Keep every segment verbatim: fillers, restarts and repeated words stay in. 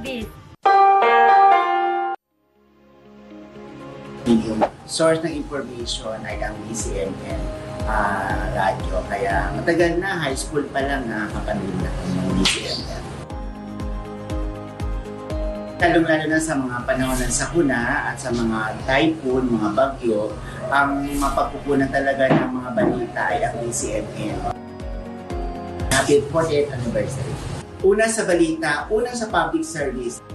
showbiz. Yung source ng information ay ang D C M N uh, radio. Kaya matagal na, high school pa lang nakakapanood na ng D C M N. Lalong-lalo na sa mga panahon ng sakuna at sa mga typhoon, mga bagyo, ang mapagkukunan talaga ng mga balita ay ang D C M N. Happy fortieth anniversary. Una sa balita, una sa public service.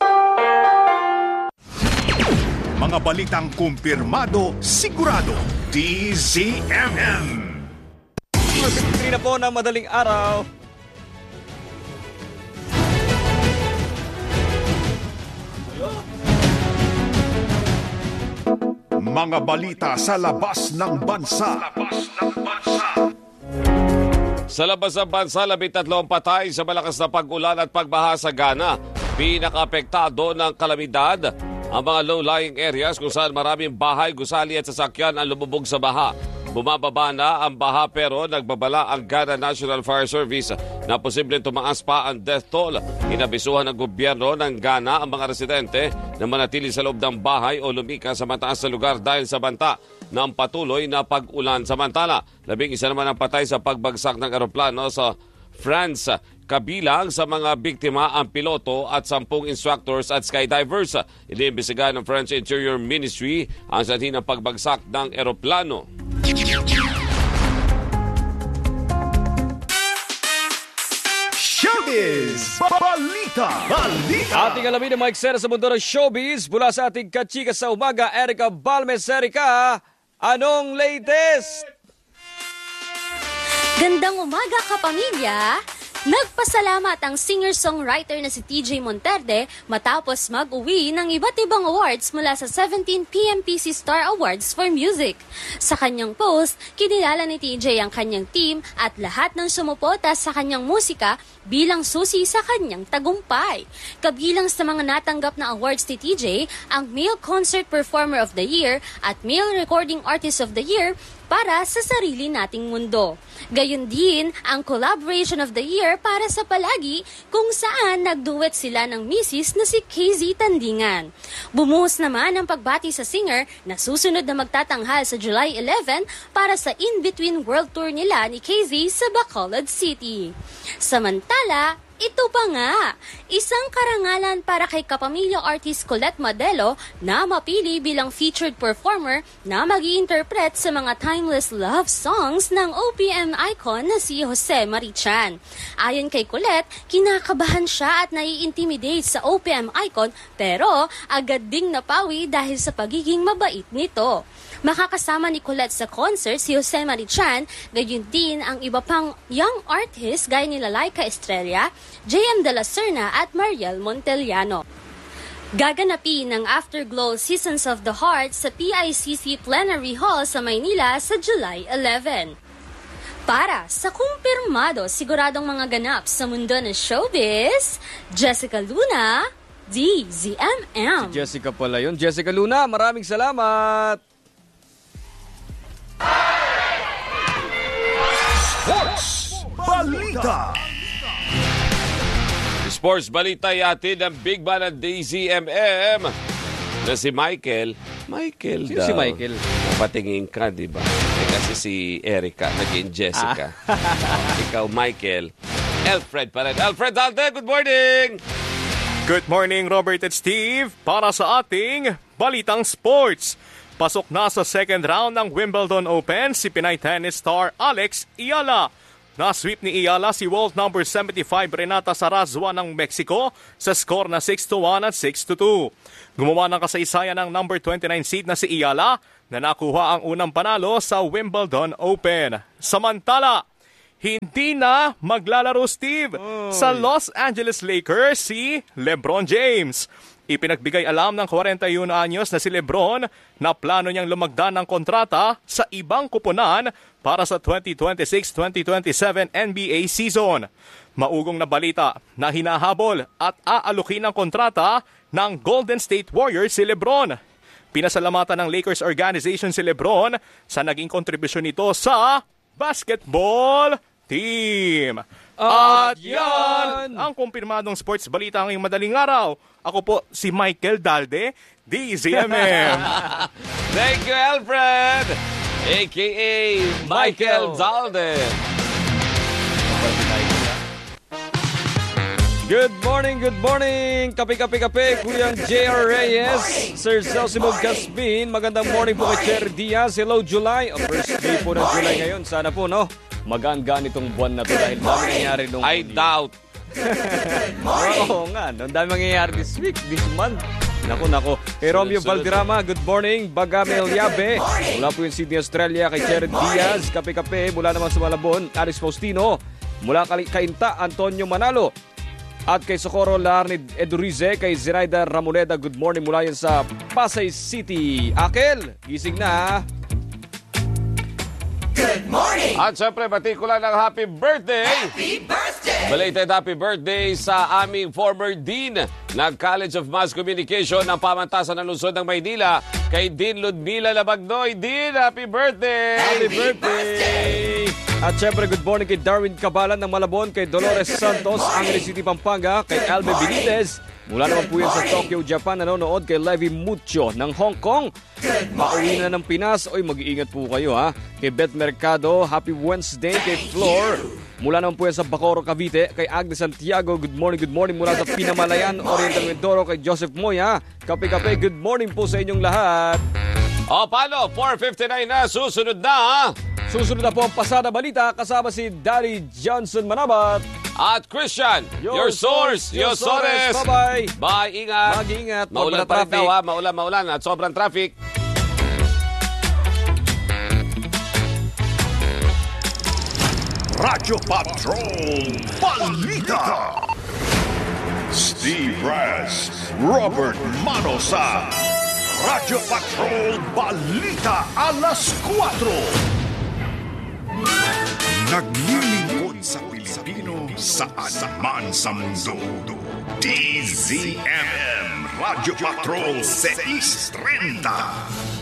Mga balitang kumpirmado, sigurado, D Z M M. Pagkakitri na po ng madaling araw. Mga balita sa labas ng bansa. Sa labas ng bansa, labing tatlong patay sa malakas na pag-ulan at pagbaha sa Ghana. Pinaka-apektado ng kalamidad ang mga low-lying areas kung saan maraming bahay, gusali at sasakyan ang lumubog sa baha. Bumababa na ang baha pero nagbabala ang Ghana National Fire Service na posibleng tumaas pa ang death toll. Inabisuhan ng gobyerno ng Ghana ang mga residente na manatili sa loob ng bahay o lumikas sa mataas na lugar dahil sa banta ng patuloy na pag-ulan. Samantala, labing isa naman ang patay sa pagbagsak ng eroplano sa France. Kabilang sa mga biktima ang piloto at sampung instructors at skydivers. Iniimbestigahan ng French Interior Ministry ang sanhi ng pagbagsak ng eroplano. Showbiz! Balita! Balita! Ating alamin ang mga eksena sa mundo ng showbiz mula sa ating kachika sa umaga, Erica Balmes. Erica, anong latest? Gandang umaga, kapamilya! Nagpasalamat ang singer-songwriter na si T J Monterde matapos mag-uwi ng iba't ibang awards mula sa seventeenth P M P C Star Awards for Music. Sa kanyang post, kinilala ni T J ang kanyang team at lahat ng sumuporta sa kanyang musika bilang susi sa kanyang tagumpay. Kabilang sa mga natanggap na awards ni T J, ang Male Concert Performer of the Year at Male Recording Artist of the Year para sa sarili nating mundo. Gayon din ang Collaboration of the Year para sa Palagi kung saan nagduet sila ng misis na si K Z Tandingan. Bumuhos naman ang pagbati sa singer na susunod na magtatanghal sa July eleventh para sa In-Between World Tour nila ni K Z sa Bacolod City. Samantala, ito pa nga, isang karangalan para kay kapamilya artist Colette Modelo na mapili bilang featured performer na mag-i-interpret sa mga timeless love songs ng O P M icon na si Jose Marichan. Ayon kay Colette, kinakabahan siya at nai-intimidate sa O P M icon pero agad ding napawi dahil sa pagiging mabait nito. Makakasama ni Colette sa concert si Jose Marichan, gayon din ang iba pang young artists gaya nila Laika Estrella, J M De La Serna at Mariel Montellano. Gaganapin ng Afterglow Seasons of the Heart sa P I C C Plenary Hall sa Maynila sa July eleventh. Para sa kumpirmado siguradong mga ganap sa mundo ng showbiz, Jessica Luna, D Z M M. Si Jessica pala yun. Jessica Luna, maraming salamat! Sports Balita! Sports Balita yatin ng big man ng D Z M M na si Michael. Michael Sino daw. si Michael? Napatingin ka, di ba? Eh, kasi si Erica, naging Jessica. Ah. Ikaw, Michael. Alfred pa rin. Alfred Alde, good morning! Good morning, Robert at Steve. Para sa ating Balitang Sports. Pasok na sa second round ng Wimbledon Open si Pinay tennis star Alex Ayala. Na-sweep ni Ayala si world number seventy-five Renata Sarazua ng Mexico sa score na six to one at six to two. Gumawa ng kasaysayan ng number twenty-nine seed na si Ayala na nakuha ang unang panalo sa Wimbledon Open. Samantala, hindi na maglalaro Steve Oy. Sa Los Angeles Lakers si LeBron James. Ipinagbigay alam ng forty-one anyos na si LeBron na plano niyang lumagda ng kontrata sa ibang kupunan para sa twenty twenty-six twenty twenty-seven N B A season. Maugong na balita na hinahabol at aalukin ng kontrata ng Golden State Warriors si LeBron. Pinasalamatan ng Lakers organization si LeBron sa naging kontribusyon nito sa basketball team. At At yan ang kumpirmadong sports balita ngayong madaling araw. Ako po si Michael Dalde, D Z M M. Thank you, Alfred, a k a. Michael Dalde. Good morning, good morning! Kape-kape-kape, Kuyang J R Reyes, Sir Celsimog Casbin, magandang morning po kay Cher Diaz. Hello, July. Oh, first day po ng July ngayon. Sana po, no? Magaan-gaan itong buwan na to dahil dami nangyayari nung... I doubt. Oo nga, no? Dami mangyayari this week, this month. Naku, naku. Kay Romeo Valderrama, good morning. Bagamel Yabe. Mula po yung Sydney, Australia. Kay Cher Diaz, kape-kape. Mula naman sa Malabon, Alex Faustino. Mula kay Kainta, Antonio Manalo. At kay Socorro Larnid Edurize, kay Ziraida Ramoneda, good morning mula yan sa Pasay City. Akel, gising na. Good morning! At syempre, bati ko lang ng happy birthday! Happy birthday! Belated happy birthday sa aming former Dean ng College of Mass Communication ng Pamantasan ng Lungsod ng Maynila, kay Dean Ludmila Labagnoy. Dean, happy birthday! Happy birthday! At syempre, good morning kay Darwin Cabalan ng Malabon, kay Dolores Santos, Angeles City, Pampanga, kay Albe Benitez. Mula naman po yan sa Tokyo, Japan, nanonood kay Levi Mucho ng Hong Kong. Pauwi na ng Pinas. Oy, mag-iingat po kayo ha. Kay Beth Mercado, happy Wednesday. Kay Flor, mula naman po yan sa Bacoor, Cavite. Kay Agnes Santiago, good morning, good morning. Mula sa Pinamalayan, Oriental Mindoro, kay Joseph Moya. Kape-kape, good morning po sa inyong lahat. O, paano? four fifty-nine na, susunod na ha? Susunod na po ang Pasada Balita kasama si Daddy Johnson Manabat. At Christian, your, your source, your source. Bye-bye. Bye, ingat. Mag-iingat. Maulan pa rin daw ha, maulan, maulan at sobrang traffic. Radyo Patrol Balita. Steve Raz, Robert Manosa. Radyo Patrol Balita alas cuatro. Naglilingkod sa Pilipino saan man sa mundo. D Z M M Radyo Patrol six thirty.